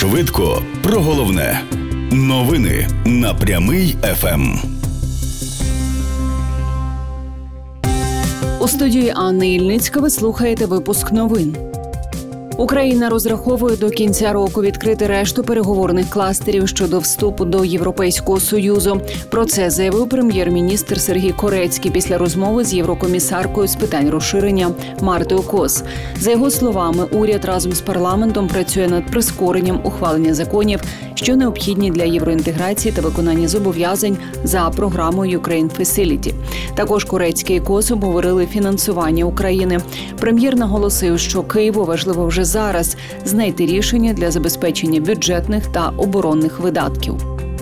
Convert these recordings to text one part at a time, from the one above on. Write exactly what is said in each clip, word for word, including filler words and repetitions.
Швидко про головне. Новини на Прямий еф ем. У студії Анни Ільницька ви слухаєте випуск новин. Україна розраховує до кінця року відкрити решту переговорних кластерів щодо вступу до Європейського Союзу. Про це заявив прем'єр-міністр Сергій Корецький після розмови з єврокомісаркою з питань розширення Мартою Кос. За його словами, уряд разом з парламентом працює над прискоренням ухвалення законів, що необхідні для євроінтеграції та виконання зобов'язань за програмою Ukraine Facility. Також Корецький і Кос обговорили фінансування України. Прем'єр наголосив, що Києву важливо вже зараз знайти рішення для забезпечення бюджетних та оборонних видатків.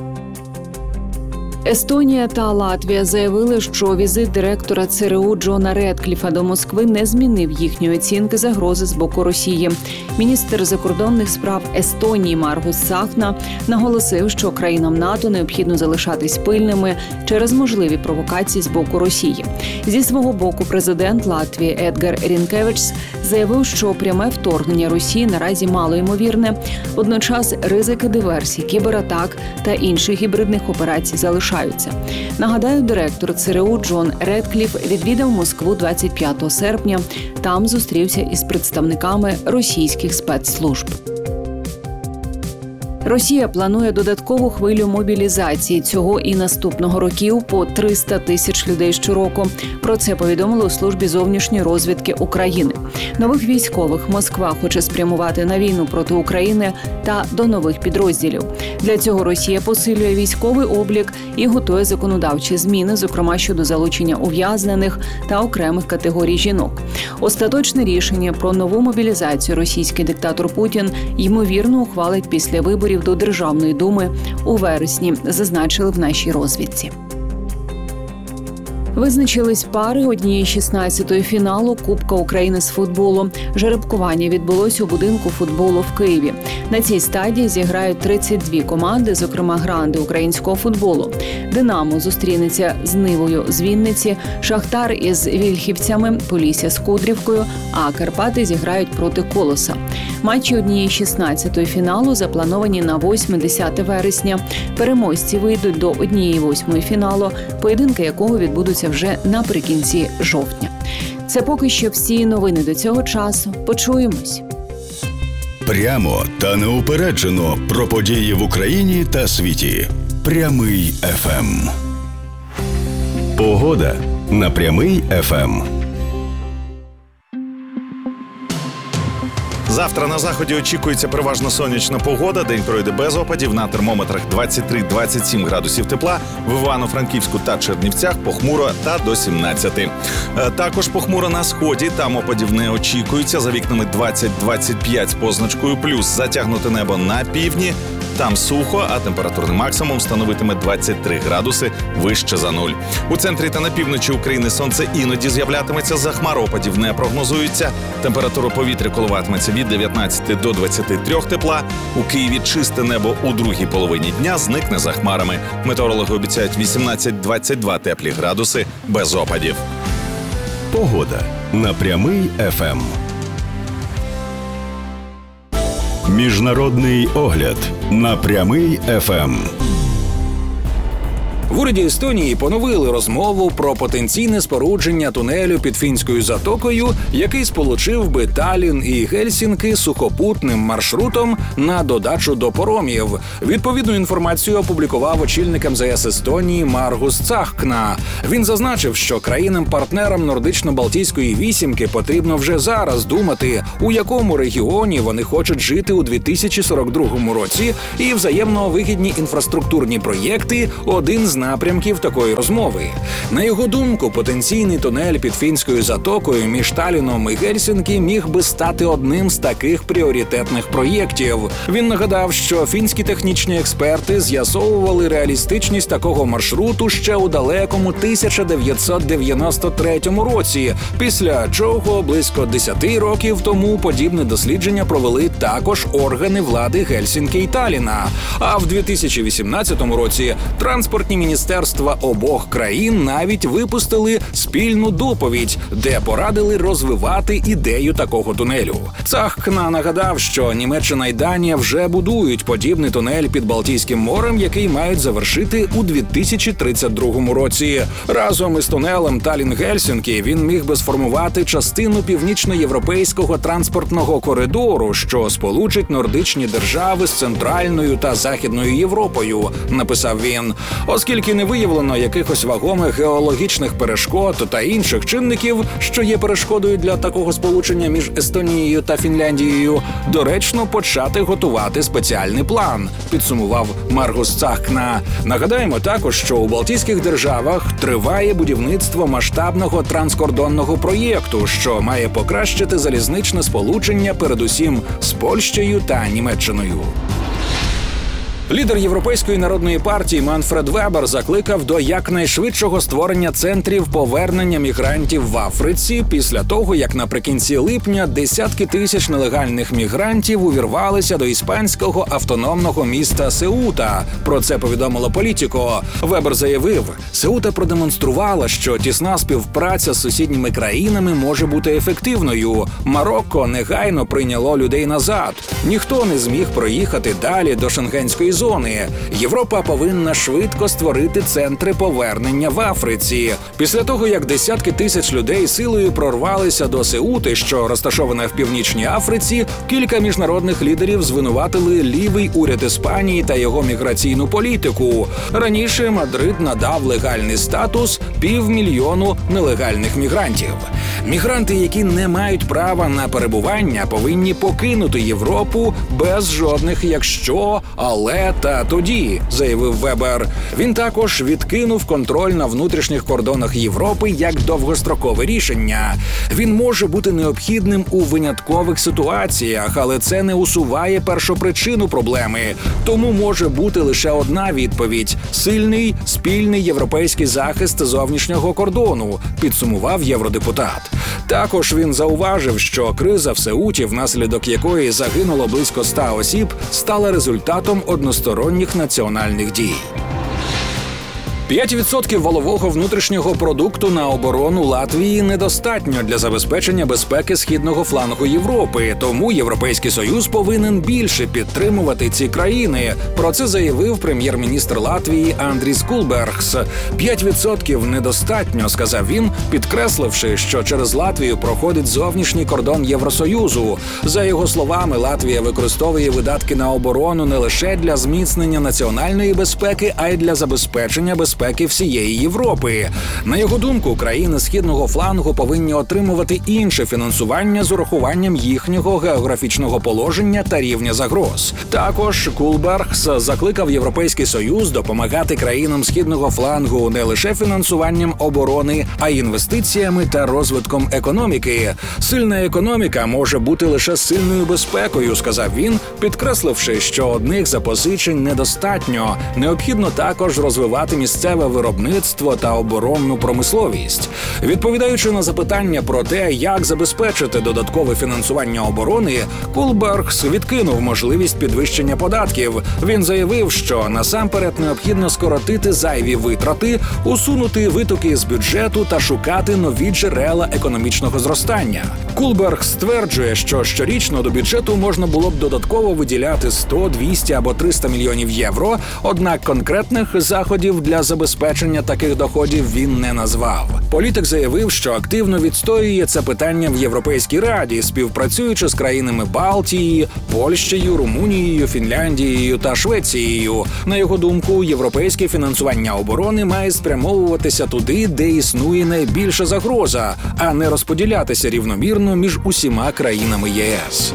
Естонія та Латвія заявили, що візит директора це ер у Джона Редкліфа до Москви не змінив їхньої оцінки загрози з боку Росії. Міністр закордонних справ Естонії Маргус Цахна наголосив, що країнам НАТО необхідно залишатись пильними через можливі провокації з боку Росії. Зі свого боку президент Латвії Едгар Рінкевичс заявив, що пряме вторгнення Росії наразі малоймовірне. Водночас ризики диверсій, кібератак та інших гібридних операцій залишаються. Нагадаю, директор це ер у Джон Редкліф відвідав Москву двадцять п'ятого серпня. Там зустрівся із представниками російських спецслужб. Росія планує додаткову хвилю мобілізації цього і наступного років по триста тисяч людей щороку. Про це повідомили у службі зовнішньої розвідки України. Нових військових Москва хоче спрямувати на війну проти України та до нових підрозділів. Для цього Росія посилює військовий облік і готує законодавчі зміни, зокрема щодо залучення ув'язнених та окремих категорій жінок. Остаточне рішення про нову мобілізацію російський диктатор Путін ймовірно ухвалить після виборів до Державної думи у вересні, зазначили в нашій розвідці. Визначились пари однієї шістнадцятої фіналу Кубка України з футболу. Жеребкування відбулося у будинку футболу в Києві. На цій стадії зіграють тридцять дві команди, зокрема гранди українського футболу. «Динамо» зустрінеться з «Нивою» з Вінниці, «Шахтар» із «Вільхівцями», «Полісся» з «Кудрівкою», а «Карпати» зіграють проти «Колоса». Матчі однієї шістнадцятої фіналу заплановані на восьме-десяте вересня. Переможці вийдуть до однієї восьмої фіналу, поєдинки якого відбудуться вже наприкінці жовтня. Це поки що всі новини до цього часу. Почуємось. Прямо та неупереджено про події в Україні та світі. Прямий еф ем. Погода на Прямий еф ем. Завтра на заході очікується переважно сонячна погода. День пройде без опадів. На термометрах двадцять три - двадцять сім градусів тепла. В Івано-Франківську та Чернівцях похмуро та до сімнадцяти. Також похмуро на сході. Там опадів не очікується. За вікнами двадцять - двадцять п'ять з позначкою плюс. Затягнуте небо на півдні. Там сухо, а температурний максимум становитиме двадцять три градуси вище за нуль. У центрі та на півночі України сонце іноді з'являтиметься, за хмар опадів не прогнозується. Температура повітря коливатиметься від дев'ятнадцяти до двадцяти трьох тепла. У Києві чисте небо у другій половині дня зникне за хмарами. Метеорологи обіцяють вісімнадцять - двадцять два теплі градуси без опадів. Погода на Прямий еф ем. Міжнародний огляд на Прямий еф ем. В уряді Естонії поновили розмову про потенційне спорудження тунелю під Фінською затокою, який сполучив би Таллін і Гельсінки сухопутним маршрутом на додачу до поромів. Відповідну інформацію опублікував очільник ем зе ес Естонії Маргус Цахна. Він зазначив, що країнам-партнерам Нордично-Балтійської вісімки потрібно вже зараз думати, у якому регіоні вони хочуть жити у дві тисячі сорок другому році, і взаємно вигідні інфраструктурні проєкти – один з напрямків такої розмови. На його думку, потенційний тунель під Фінською затокою між Талліном і Гельсінкі міг би стати одним з таких пріоритетних проєктів. Він нагадав, що фінські технічні експерти з'ясовували реалістичність такого маршруту ще у далекому тисяча дев'ятсот дев'яносто третьому році, після чого близько десяти років тому подібне дослідження провели також органи влади Гельсінкі і Талліна. А в дві тисячі вісімнадцятому році транспортні міністерства міністерства обох країн навіть випустили спільну доповідь, де порадили розвивати ідею такого тунелю. Цахкна нагадав, що Німеччина й Данія вже будують подібний тунель під Балтійським морем, який мають завершити у дві тисячі тридцять другому році. Разом із тунелем Таллін-Гельсінкі він міг би сформувати частину північноєвропейського транспортного коридору, що сполучить нордичні держави з Центральною та Західною Європою, написав він. Оскільки не виявлено якихось вагомих геологічних перешкод та інших чинників, що є перешкодою для такого сполучення між Естонією та Фінляндією, доречно почати готувати спеціальний план, підсумував Маргус Цахкна. Нагадаємо також, що у Балтійських державах триває будівництво масштабного транскордонного проєкту, що має покращити залізничне сполучення передусім з Польщею та Німеччиною. Лідер Європейської народної партії Манфред Вебер закликав до якнайшвидшого створення центрів повернення мігрантів в Африці після того, як наприкінці липня десятки тисяч нелегальних мігрантів увірвалися до іспанського автономного міста Сеута. Про це повідомило Політіко. Вебер заявив, Сеута продемонструвала, що тісна співпраця з сусідніми країнами може бути ефективною. Марокко негайно прийняло людей назад. Ніхто не зміг проїхати далі до шенгенської зони. Зони. Європа повинна швидко створити центри повернення в Африці. Після того, як десятки тисяч людей силою прорвалися до Сеути, що розташована в Північній Африці, кілька міжнародних лідерів звинуватили лівий уряд Іспанії та його міграційну політику. Раніше Мадрид надав легальний статус півмільйону нелегальних мігрантів. Мігранти, які не мають права на перебування, повинні покинути Європу без жодних «якщо», «але» та «тоді», заявив Вебер. Він також відкинув контроль на внутрішніх кордонах Європи як довгострокове рішення. Він може бути необхідним у виняткових ситуаціях, але це не усуває першопричину проблеми. Тому може бути лише одна відповідь – сильний, спільний європейський захист зовнішнього кордону, підсумував євродепутат. Також він зауважив, що криза в Сеуті, внаслідок якої загинуло близько ста осіб, стала результатом односторонніх національних дій. п'ять відсотків валового внутрішнього продукту на оборону Латвії недостатньо для забезпечення безпеки східного флангу Європи, тому Європейський Союз повинен більше підтримувати ці країни. Про це заявив прем'єр-міністр Латвії Андріс Кулбергс. п'ять відсотків недостатньо, сказав він, підкресливши, що через Латвію проходить зовнішній кордон Євросоюзу. За його словами, Латвія використовує видатки на оборону не лише для зміцнення національної безпеки, а й для забезпечення безпеки безпеки всієї Європи. На його думку, країни східного флангу повинні отримувати інше фінансування з урахуванням їхнього географічного положення та рівня загроз. Також Кулбергс закликав Європейський Союз допомагати країнам східного флангу не лише фінансуванням оборони, а й інвестиціями та розвитком економіки. Сильна економіка може бути лише сильною безпекою, сказав він, підкресливши, що одних запозичень недостатньо. Необхідно також розвивати місцеве виробництво та оборонну промисловість. Відповідаючи на запитання про те, як забезпечити додаткове фінансування оборони, Кулбергс відкинув можливість підвищення податків. Він заявив, що насамперед необхідно скоротити зайві витрати, усунути витоки з бюджету та шукати нові джерела економічного зростання. Кулбергс стверджує, що щорічно до бюджету можна було б додатково виділяти сто, двісті або триста мільйонів євро, однак конкретних заходів для забезпечення таких доходів він не назвав. Політик заявив, що активно відстоює це питання в Європейській Раді, співпрацюючи з країнами Балтії, Польщею, Румунією, Фінляндією та Швецією. На його думку, європейське фінансування оборони має спрямовуватися туди, де існує найбільша загроза, а не розподілятися рівномірно між усіма країнами ЄС.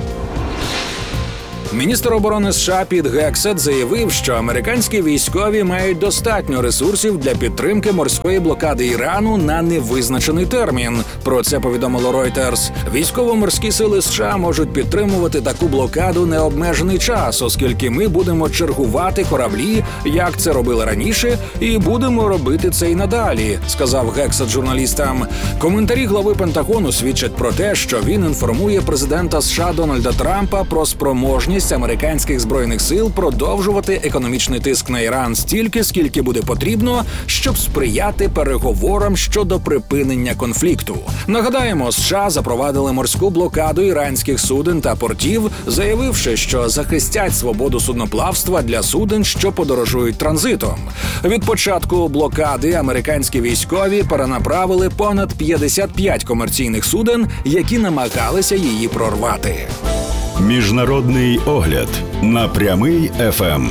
Міністр оборони США Піт Гексет заявив, що американські військові мають достатньо ресурсів для підтримки морської блокади Ірану на невизначений термін. Про це повідомило Reuters. Військово-морські сили США можуть підтримувати таку блокаду необмежений час, оскільки ми будемо чергувати кораблі, як це робили раніше, і будемо робити це й надалі, сказав Гексет журналістам. Коментарі глави Пентагону свідчать про те, що він інформує президента США Дональда Трампа про спроможність можливість американських збройних сил продовжувати економічний тиск на Іран стільки, скільки буде потрібно, щоб сприяти переговорам щодо припинення конфлікту. Нагадаємо, США запровадили морську блокаду іранських суден та портів, заявивши, що захистять свободу судноплавства для суден, що подорожують транзитом. Від початку блокади американські військові перенаправили понад п'ятдесят п'ять комерційних суден, які намагалися її прорвати. Міжнародний огляд на Прямий еф ем.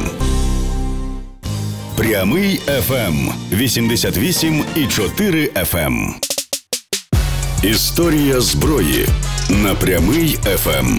Прямий еф ем вісімдесят вісім і чотири еф ем. Історія зброї на Прямий еф ем.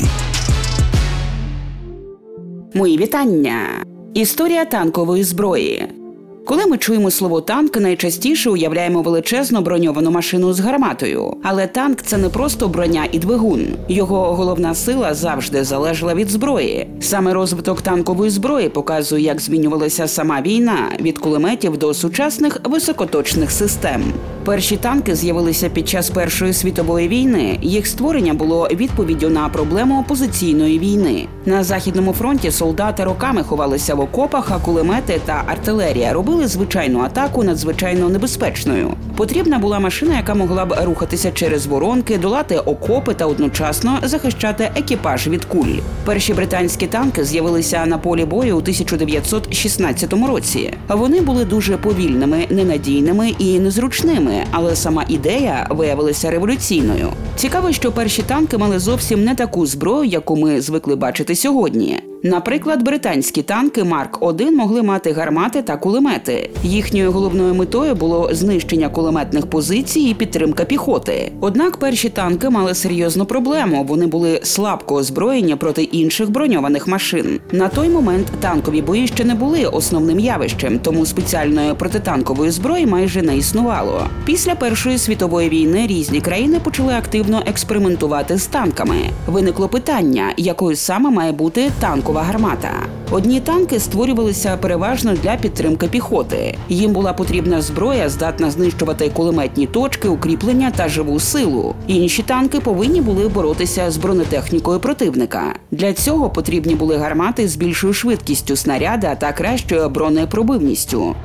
Мої вітання. Історія танкової зброї. Коли ми чуємо слово «танк», найчастіше уявляємо величезну броньовану машину з гарматою. Але танк – це не просто броня і двигун. Його головна сила завжди залежала від зброї. Саме розвиток танкової зброї показує, як змінювалася сама війна – від кулеметів до сучасних високоточних систем. Перші танки з'явилися під час Першої світової війни. Їх створення було відповіддю на проблему опозиційної війни. На Західному фронті солдати роками ховалися в окопах, а кулемети та артилерія робили звичайну атаку надзвичайно небезпечною. Потрібна була машина, яка могла б рухатися через воронки, долати окопи та одночасно захищати екіпаж від куль. Перші британські танки з'явилися на полі бою у тисяча дев'ятсот шістнадцятому році. Вони були дуже повільними, ненадійними і незручними, але сама ідея виявилася революційною. Цікаво, що перші танки мали зовсім не таку зброю, яку ми звикли бачити сьогодні. Наприклад, британські танки Марк один могли мати гармати та кулемети. Їхньою головною метою було знищення кулеметних позицій і підтримка піхоти. Однак перші танки мали серйозну проблему – вони були слабко озброєні проти інших броньованих машин. На той момент танкові бої ще не були основним явищем, тому спеціальної протитанкової зброї майже не існувало. Після Першої світової війни різні країни почали активно експериментувати з танками. Виникло питання, якою саме має бути танкова гармата. Одні танки створювалися переважно для підтримки піхоти. Їм була потрібна зброя, здатна знищувати кулеметні точки, укріплення та живу силу. Інші танки повинні були боротися з бронетехнікою противника. Для цього потрібні були гармати з більшою швидкістю снаряда та кращою бронепробивністю.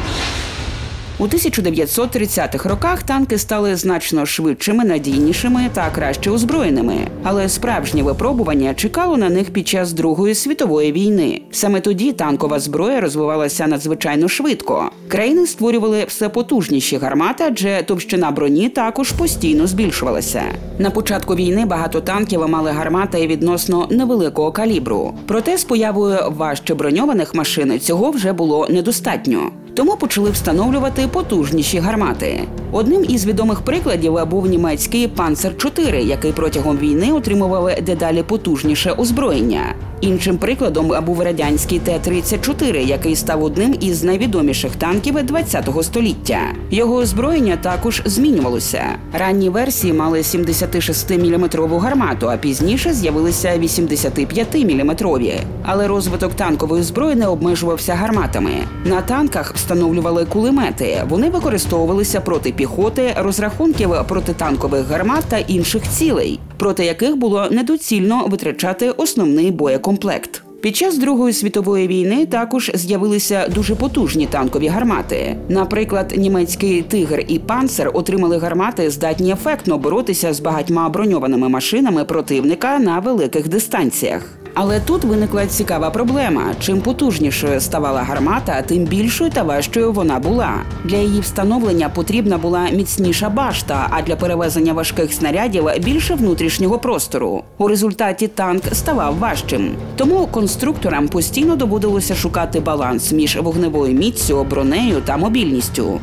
У тисяча дев'ятсот тридцятих роках танки стали значно швидшими, надійнішими та краще озброєними. Але справжнє випробування чекало на них під час Другої світової війни. Саме тоді танкова зброя розвивалася надзвичайно швидко. Країни створювали все потужніші гармати, адже товщина броні також постійно збільшувалася. На початку війни багато танків мали гармати відносно невеликого калібру. Проте з появою важче броньованих машин цього вже було недостатньо. Тому почали встановлювати потужніші гармати. Одним із відомих прикладів був німецький Панцер чотири, який протягом війни отримував дедалі потужніше озброєння. Іншим прикладом був радянський Т тридцять чотири, який став одним із найвідоміших танків ХХ століття. Його озброєння також змінювалося. Ранні версії мали сімдесятишестиміліметрову гармату, а пізніше з'явилися вісімдесятип'ятиміліметрові. Але розвиток танкової зброї не обмежувався гарматами. На танках встановлювали кулемети. Вони використовувалися проти піхоти, розрахунків протитанкових гармат та інших цілей, проти яких було недоцільно витрачати основний боєкомплект. Під час Другої світової війни також з'явилися дуже потужні танкові гармати. Наприклад, німецький «Тигр» і «Панцер» отримали гармати, здатні ефектно боротися з багатьма броньованими машинами противника на великих дистанціях. Але тут виникла цікава проблема. Чим потужнішою ставала гармата, тим більшою та важчою вона була. Для її встановлення потрібна була міцніша башта, а для перевезення важких снарядів – більше внутрішнього простору. У результаті танк ставав важчим. Тому конструкторам постійно доводилося шукати баланс між вогневою міццю, бронею та мобільністю.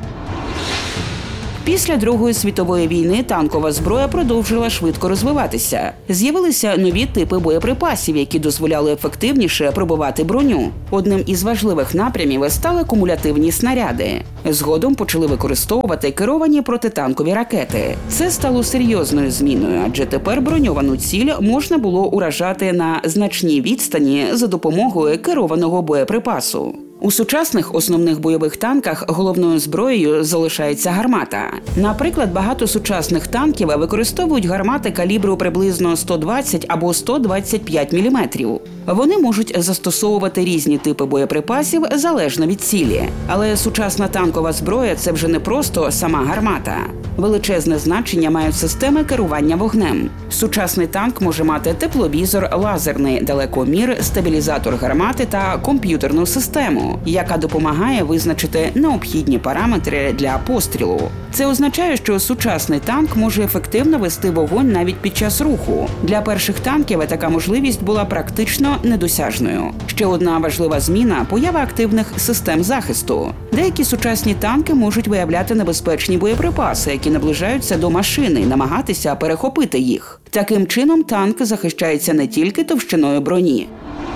Після Другої світової війни танкова зброя продовжила швидко розвиватися. З'явилися нові типи боєприпасів, які дозволяли ефективніше пробивати броню. Одним із важливих напрямів стали кумулятивні снаряди. Згодом почали використовувати керовані протитанкові ракети. Це стало серйозною зміною, адже тепер броньовану ціль можна було уражати на значній відстані за допомогою керованого боєприпасу. У сучасних основних бойових танках головною зброєю залишається гармата. Наприклад, багато сучасних танків використовують гармати калібру приблизно сто двадцять або сто двадцять п'ять міліметрів. Вони можуть застосовувати різні типи боєприпасів залежно від цілі. Але сучасна танкова зброя – це вже не просто сама гармата. Величезне значення мають системи керування вогнем. Сучасний танк може мати тепловізор, лазерний далекомір, стабілізатор гармати та комп'ютерну систему, яка допомагає визначити необхідні параметри для пострілу. Це означає, що сучасний танк може ефективно вести вогонь навіть під час руху. Для перших танків така можливість була практично недосяжною. Ще одна важлива зміна – поява активних систем захисту. Деякі сучасні танки можуть виявляти небезпечні боєприпаси, які наближаються до машини і намагатися перехопити їх. Таким чином, танк захищається не тільки товщиною броні.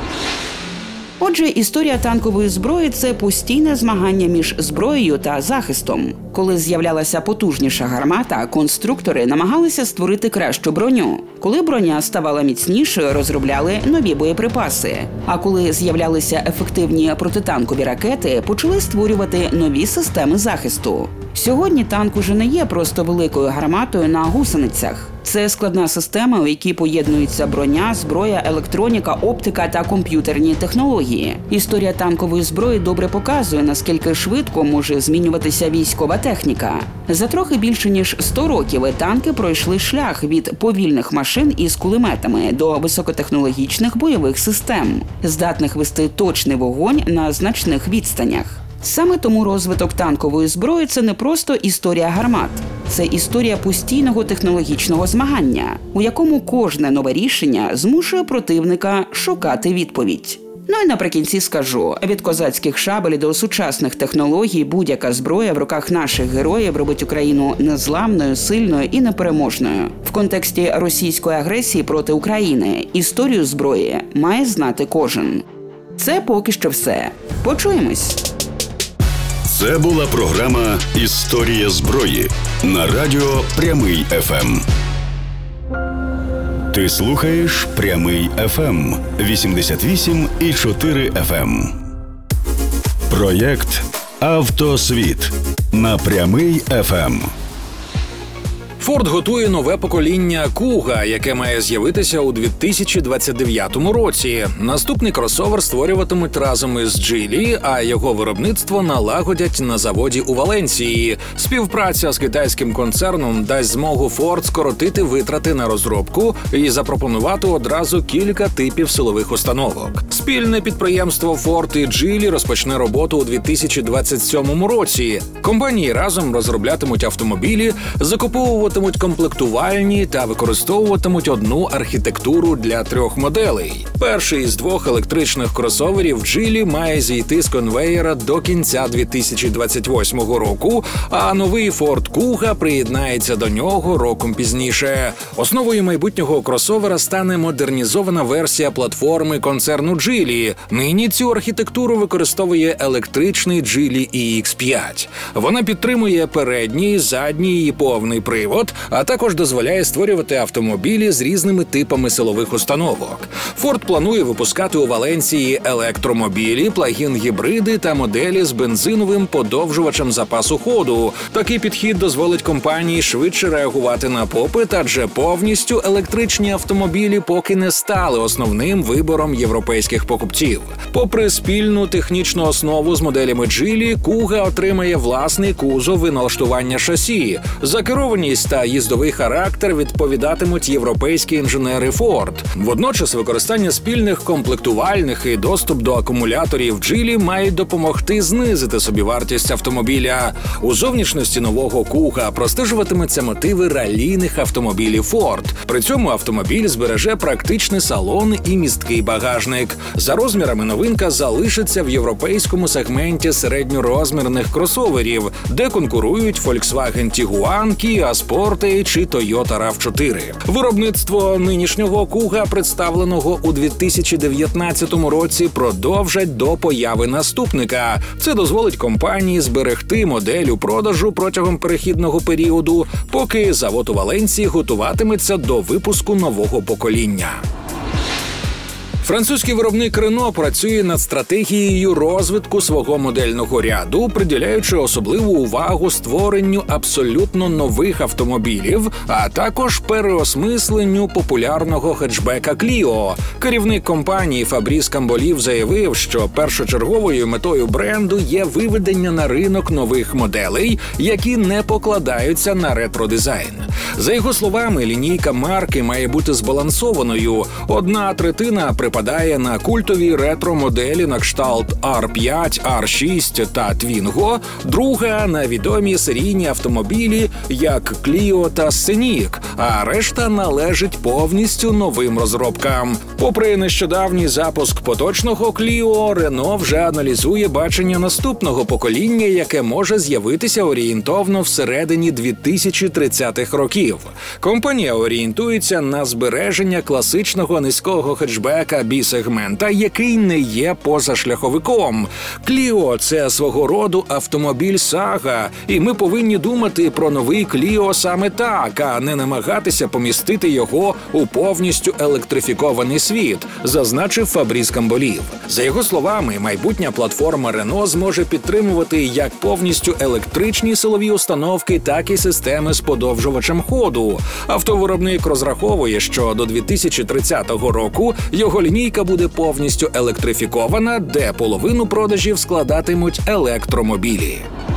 Отже, історія танкової зброї – це постійне змагання між зброєю та захистом. Коли з'являлася потужніша гармата, конструктори намагалися створити кращу броню. Коли броня ставала міцнішою, розробляли нові боєприпаси. А коли з'являлися ефективні протитанкові ракети, почали створювати нові системи захисту. Сьогодні танк уже не є просто великою гарматою на гусеницях. Це складна система, у якій поєднуються броня, зброя, електроніка, оптика та комп'ютерні технології. Історія танкової зброї добре показує, наскільки швидко може змінюватися військова техніка. За трохи більше ніж сто років танки пройшли шлях від повільних машин із кулеметами до високотехнологічних бойових систем, здатних вести точний вогонь на значних відстанях. Саме тому розвиток танкової зброї – це не просто історія гармат. Це історія постійного технологічного змагання, у якому кожне нове рішення змушує противника шукати відповідь. Ну і наприкінці скажу, від козацьких шабель до сучасних технологій будь-яка зброя в руках наших героїв робить Україну незламною, сильною і непереможною. В контексті російської агресії проти України історію зброї має знати кожен. Це поки що все. Почуємось! Це була програма «Історія зброї» на радіо «Прямий еф ем». Ти слухаєш «Прямий еф ем» вісімдесят вісім і чотири еф ем. Проєкт «Автосвіт» на «Прямий еф ем». Форд готує нове покоління Куга, яке має з'явитися у дві тисячі двадцять дев'ятому році. Наступний кросовер створюватимуть разом із Джілі, а його виробництво налагодять на заводі у Валенсії. Співпраця з китайським концерном дасть змогу Форд скоротити витрати на розробку і запропонувати одразу кілька типів силових установок. Спільне підприємство Форд і Джілі розпочне роботу у дві тисячі двадцять сьомому році. Компанії разом розроблятимуть автомобілі, закуповуватимуть комплектувальні та використовуватимуть одну архітектуру для трьох моделей. Перший із двох електричних кросоверів Джілі має зійти з конвеєра до кінця дві тисячі двадцять восьмого року, а новий Ford Kuga приєднається до нього роком пізніше. Основою майбутнього кросовера стане модернізована версія платформи концерну Джілі. Нині цю архітектуру використовує електричний Джілі і ікс п'ять. Вона підтримує передній, задній і повний привод, а також дозволяє створювати автомобілі з різними типами силових установок. Форд планує випускати у Валенсії електромобілі, плагін-гібриди та моделі з бензиновим подовжувачем запасу ходу. Такий підхід дозволить компанії швидше реагувати на попит, адже повністю електричні автомобілі поки не стали основним вибором європейських покупців. Попри спільну технічну основу з моделями Джілі, Kuga отримає власний кузов і налаштування шасі. За керованість та їздовий характер відповідатимуть європейські інженери Ford. Водночас використання спільних комплектувальних і доступ до акумуляторів Джілі мають допомогти знизити собівартість автомобіля. У зовнішності нового Kuga простежуватимуться мотиви ралійних автомобілів Ford. При цьому автомобіль збереже практичний салон і місткий багажник. За розмірами новинка залишиться в європейському сегменті середньорозмірних кросоверів, де конкурують Volkswagen Tiguan, Kia Sportage і Toyota рав чотири. Виробництво нинішнього Kuga, представленого у дві тисячі дев'ятнадцятому році, продовжать до появи наступника. Це дозволить компанії зберегти модель у продажу протягом перехідного періоду, поки завод у Валенсії готуватиметься до випуску нового покоління. Французький виробник Renault працює над стратегією розвитку свого модельного ряду, приділяючи особливу увагу створенню абсолютно нових автомобілів, а також переосмисленню популярного хетчбека Clio. Керівник компанії Фабріс Камболів заявив, що першочерговою метою бренду є виведення на ринок нових моделей, які не покладаються на ретро-дизайн. За його словами, лінійка марки має бути збалансованою. Одна третина припадає на культові ретро-моделі на кшталт ар п'ять, ар шість та Twingo, друга – на відомі серійні автомобілі, як Clio та Scenic, а решта належить повністю новим розробкам. Попри нещодавній запуск поточного Clio, Renault вже аналізує бачення наступного покоління, яке може з'явитися орієнтовно всередині дві тисячі тридцятих років. Компанія орієнтується на збереження класичного низького хетчбека бі-сегмента, який не є позашляховиком. Clio – це свого роду автомобіль-сага, і ми повинні думати про новий Clio саме так, а не намагатися помістити його у повністю електрифікований світ, зазначив Фабріс Камболів. За його словами, майбутня платформа Renault зможе підтримувати як повністю електричні силові установки, так і системи з подовжувачем ходу. Автовиробник розраховує, що до дві тисячі тридцятого року його лінійка буде повністю електрифікована, де половину продажів складатимуть електромобілі.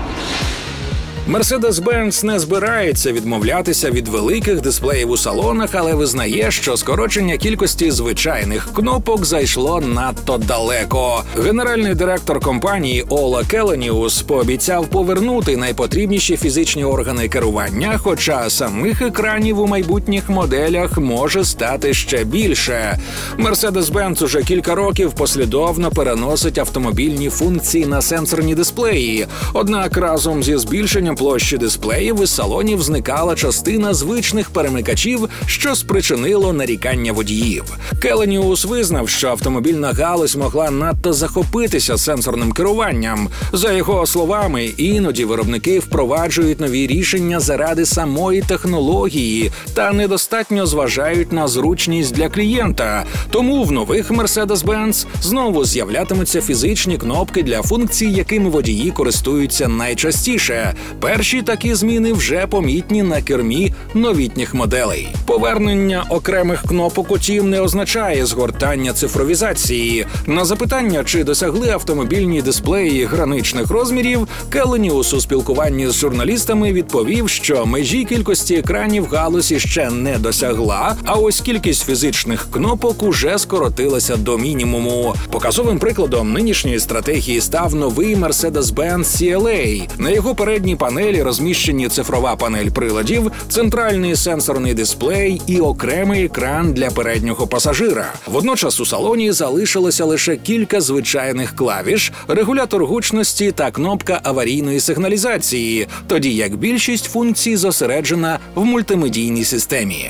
Mercedes-Benz не збирається відмовлятися від великих дисплеїв у салонах, але визнає, що скорочення кількості звичайних кнопок зайшло надто далеко. Генеральний директор компанії Ола Келеніус пообіцяв повернути найпотрібніші фізичні органи керування, хоча самих екранів у майбутніх моделях може стати ще більше. Mercedes-Benz уже кілька років послідовно переносить автомобільні функції на сенсорні дисплеї. Однак разом зі збільшенням площі дисплеїв із салонів зникала частина звичних перемикачів, що спричинило нарікання водіїв. Келеніус визнав, що автомобільна галузь могла надто захопитися сенсорним керуванням. За його словами, іноді виробники впроваджують нові рішення заради самої технології та недостатньо зважають на зручність для клієнта. Тому в нових Mercedes-Benz знову з'являтимуться фізичні кнопки для функцій, якими водії користуються найчастіше. Перші такі зміни вже помітні на кермі новітніх моделей. Повернення окремих кнопок, утім, не означає згортання цифровізації. На запитання, чи досягли автомобільні дисплеї граничних розмірів, Келеніус у спілкуванні з журналістами відповів, що межі кількості екранів галузі ще не досягла, а ось кількість фізичних кнопок уже скоротилася до мінімуму. Показовим прикладом нинішньої стратегії став новий Mercedes-Benz сі ел ей. На його передній панелі розміщені цифрова панель приладів, центральний сенсорний дисплей і окремий екран для переднього пасажира. Водночас у салоні залишилося лише кілька звичайних клавіш, регулятор гучності та кнопка аварійної сигналізації, тоді як більшість функцій зосереджена в мультимедійній системі.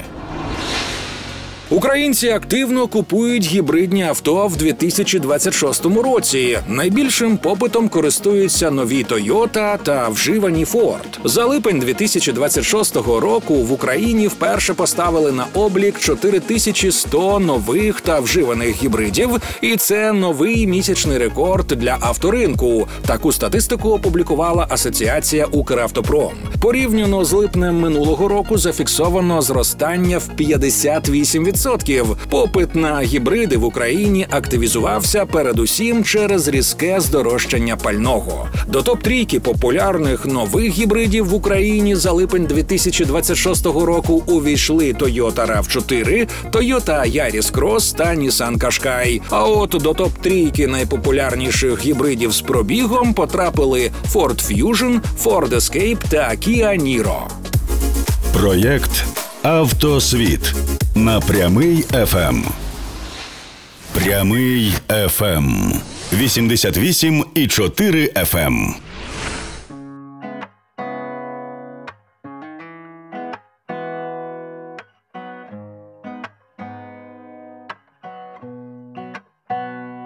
Українці активно купують гібридні авто в дві тисячі двадцять шостому році. Найбільшим попитом користуються нові Toyota та вживані Ford. За липень дві тисячі двадцять шостого року в Україні вперше поставили на облік чотири тисячі сто нових та вживаних гібридів, і це новий місячний рекорд для авторинку. Таку статистику опублікувала Асоціація «Укравтопром». Порівняно з липнем минулого року зафіксовано зростання в п'ятдесят вісім відсотків. Попит на гібриди в Україні активізувався передусім через різке здорожчання пального. До топ-трійки популярних нових гібридів в Україні за липень дві тисячі двадцять шостого року увійшли Toyota рав чотири, Toyota Yaris Cross та Nissan Qashqai. А от до топ-трійки найпопулярніших гібридів з пробігом потрапили Ford Fusion, Ford Escape та Kia Niro. Проєкт «Автосвіт» на Прямий еф ем. Прямий еф ем. вісімдесят вісім і чотири еф ем.